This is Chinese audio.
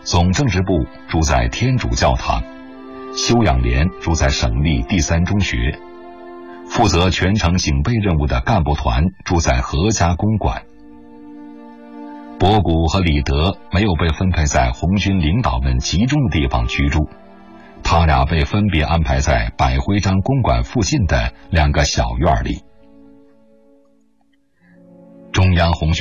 总政治部住在天主教堂，修养连住在省立第3中学，负责全程警备任务的干部团住在何家公馆。博古和李德没有被分配在红军领导们集中的地方居住，他俩被分别安排在百徽章公馆附近的2个小院里。中央红军